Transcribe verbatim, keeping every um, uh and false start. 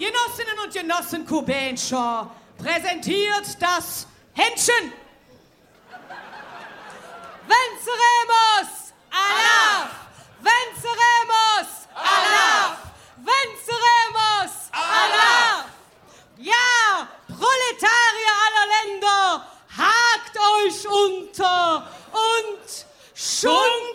Genossinnen und Genossen Kubenscher präsentiert das Händchen. Venceremos! Allah! Venceremos! Allah! Venceremos! Allah! Ja, Proletarier aller Länder, hakt euch unter und schunk